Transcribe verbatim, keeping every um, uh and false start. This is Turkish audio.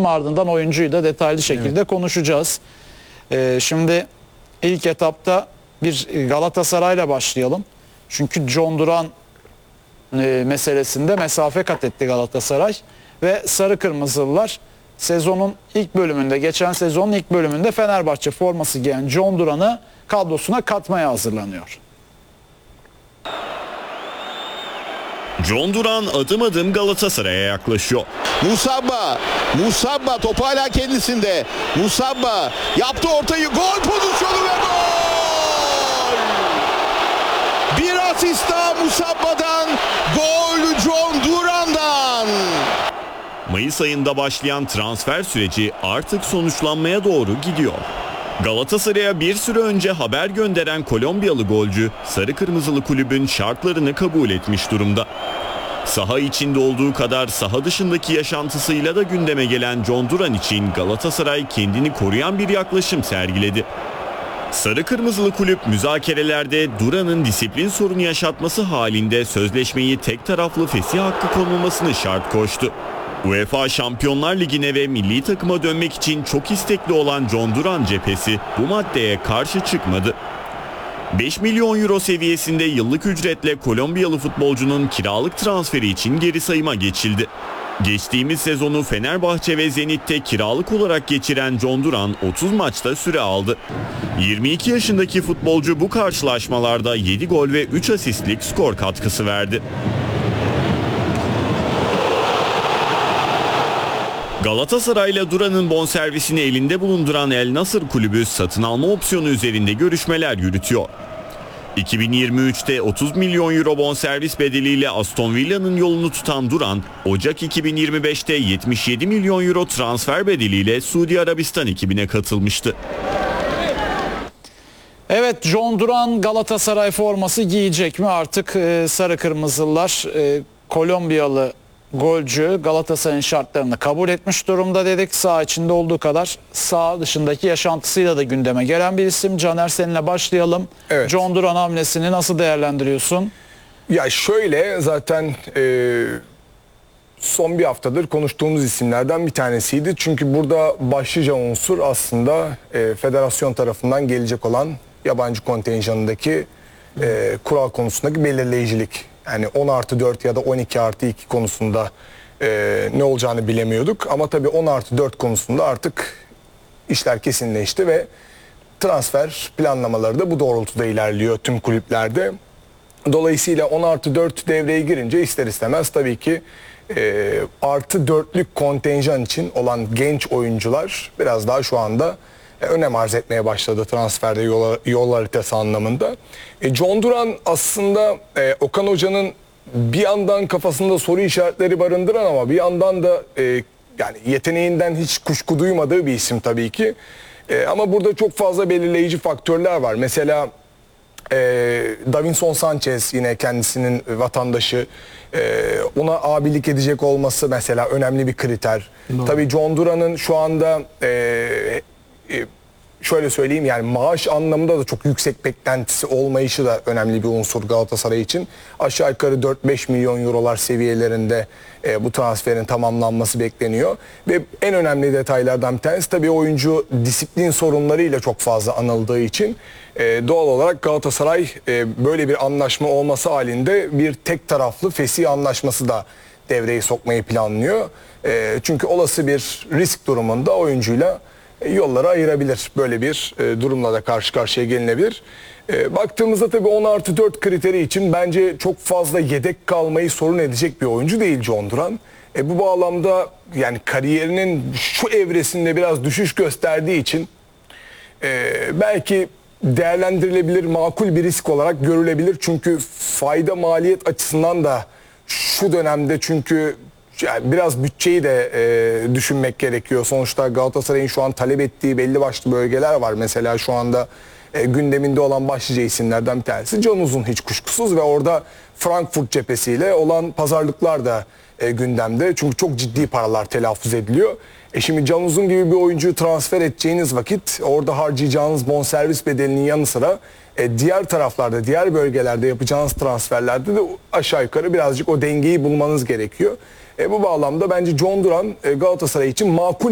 başlayalım. Ardından oyuncuyu da detaylı şekilde evet. konuşacağız. Ee, şimdi ilk etapta bir Galatasaray'la başlayalım. Çünkü John Duran e, meselesinde mesafe kat etti Galatasaray. Ve Sarı Kırmızılılar sezonun ilk bölümünde, geçen sezonun ilk bölümünde Fenerbahçe forması giyen John Duran'ı kadrosuna katmaya hazırlanıyor. John Duran adım adım Galatasaray'a yaklaşıyor. Musabba, Musabba top hala kendisinde. Musabba yaptı ortayı, gol pozisyonu ve gol! Bir asist daha Musabba'dan, gol John Duran'dan. Mayıs ayında başlayan transfer süreci artık sonuçlanmaya doğru gidiyor. Galatasaray'a bir süre önce haber gönderen Kolombiyalı golcü Sarı Kırmızılı kulübün şartlarını kabul etmiş durumda. Saha içinde olduğu kadar saha dışındaki yaşantısıyla da gündeme gelen John Duran için Galatasaray kendini koruyan bir yaklaşım sergiledi. Sarı Kırmızılı kulüp müzakerelerde Duran'ın disiplin sorunu yaşatması halinde sözleşmeyi tek taraflı fesih hakkı konulmasını şart koştu. UEFA Şampiyonlar Ligi'ne ve milli takıma dönmek için çok istekli olan John Duran cephesi bu maddeye karşı çıkmadı. beş milyon euro seviyesinde yıllık ücretle Kolombiyalı futbolcunun kiralık transferi için geri sayıma geçildi. Geçtiğimiz sezonu Fenerbahçe ve Zenit'te kiralık olarak geçiren John Duran otuz maçta süre aldı. yirmi iki yaşındaki futbolcu bu karşılaşmalarda yedi gol ve üç asistlik skor katkısı verdi. Galatasaray'la Duran'ın bonservisini elinde bulunduran El Nasır kulübü satın alma opsiyonu üzerinde görüşmeler yürütüyor. iki bin yirmi üçte otuz milyon euro bonservis bedeliyle Aston Villa'nın yolunu tutan Duran, Ocak iki bin yirmi beşte yetmiş yedi milyon euro transfer bedeliyle Suudi Arabistan ekibine katılmıştı. Evet, John Duran Galatasaray forması giyecek mi? Artık e, Sarı Kırmızılar e, Kolombiyalı golcü Galatasaray'ın şartlarını kabul etmiş durumda dedik. Saha içinde olduğu kadar saha dışındaki yaşantısıyla da gündeme gelen bir isim. Caner, seninle başlayalım. Evet. John Duran hamlesini nasıl değerlendiriyorsun? Ya şöyle, zaten e, son bir haftadır konuştuğumuz isimlerden bir tanesiydi. Çünkü burada başlıca unsur aslında e, federasyon tarafından gelecek olan yabancı kontenjanındaki e, kural konusundaki belirleyicilik. Yani on artı dört ya da on iki artı iki konusunda e, ne olacağını bilemiyorduk. Ama tabii on artı dört konusunda artık işler kesinleşti ve transfer planlamaları da bu doğrultuda ilerliyor tüm kulüplerde. Dolayısıyla on artı dört devreye girince ister istemez tabii ki e, artı dörtlük kontenjan için olan genç oyuncular biraz daha şu anda önem arz etmeye başladı transferde yol, yol haritası anlamında. E, John Duran aslında e, Okan Hoca'nın bir yandan kafasında soru işaretleri barındıran ama bir yandan da e, yani yeteneğinden hiç kuşku duymadığı bir isim tabii ki. E, ama burada çok fazla belirleyici faktörler var. Mesela e, Davinson Sanchez, yine kendisinin vatandaşı, e, ona abilik edecek olması mesela önemli bir kriter. No. Tabii John Duran'ın şu anda e, şöyle söyleyeyim, yani maaş anlamında da çok yüksek beklentisi olmayışı da önemli bir unsur Galatasaray için. Aşağı yukarı dört beş milyon eurolar seviyelerinde e, bu transferin tamamlanması bekleniyor. Ve en önemli detaylardan bir tanesi tabii oyuncu disiplin sorunlarıyla çok fazla anıldığı için e, doğal olarak Galatasaray e, böyle bir anlaşma olması halinde bir tek taraflı fesih anlaşması da devreye sokmayı planlıyor. E, çünkü olası bir risk durumunda oyuncuyla yolları ayırabilir. Böyle bir e, durumla da karşı karşıya gelinebilir. E, baktığımızda tabii on artı dört kriteri için bence çok fazla yedek kalmayı sorun edecek bir oyuncu değil John Duran. E, bu bağlamda yani kariyerinin şu evresinde biraz düşüş gösterdiği için e, belki değerlendirilebilir, makul bir risk olarak görülebilir. Çünkü fayda maliyet açısından da şu dönemde, çünkü yani biraz bütçeyi de e, düşünmek gerekiyor. Sonuçta Galatasaray'ın şu an talep ettiği belli başlı bölgeler var. Mesela şu anda e, gündeminde olan başlıca isimlerden bir tanesi Can Uzun, hiç kuşkusuz, ve orada Frankfurt cephesiyle olan pazarlıklar da e, gündemde. Çünkü çok ciddi paralar telaffuz ediliyor. E şimdi Can Uzun gibi bir oyuncuyu transfer edeceğiniz vakit orada harcayacağınız bonservis bedelinin yanı sıra e, diğer taraflarda, diğer bölgelerde yapacağınız transferlerde de aşağı yukarı birazcık o dengeyi bulmanız gerekiyor. E, bu bağlamda bence John Duran e, Galatasaray için makul